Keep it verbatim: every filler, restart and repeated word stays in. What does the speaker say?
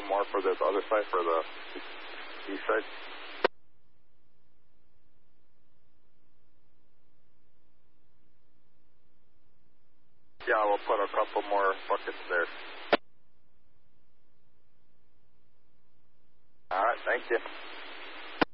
couple more for this other side, for the east side. Yeah, we'll put a couple more buckets there. All right, thank you.